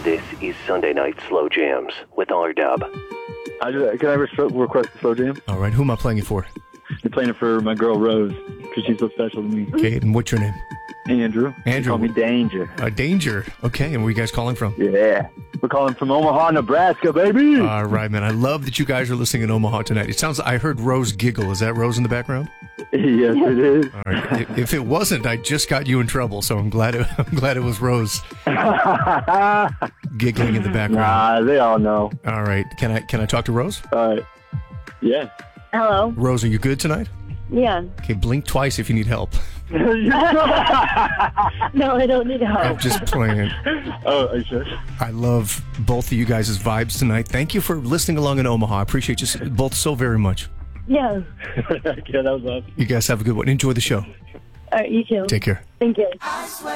This is Sunday Night Slow Jams with R-Dub. Can I request a slow jam? All right, who am I playing it for? You're playing it for my girl Rose, because she's so special to me. Okay, and what's your name? Andrew. Andrew. Call me Danger. Danger. Okay, and where are you guys calling from? Yeah. We're calling from Omaha, Nebraska, baby. All right, man. I love that you guys are listening in Omaha tonight. It sounds, I heard Rose giggle. Is that Rose in the background? Yes, it is. All right. If it wasn't, I just got you in trouble, so I'm glad it was Rose giggling in the background. Nah, they all know. All right. Can I talk to Rose? All right. Yeah. Hello. Rose, are you good tonight? Yeah. Okay, blink twice if you need help. No, I don't need help. I'm just playing. Oh, are you sure? I love both of you guys' vibes tonight. Thank you for listening along in Omaha. I appreciate you both so very much. Yeah. Yeah, that was awesome. You guys have a good one. Enjoy the show. All right, you too. Take care. Thank you.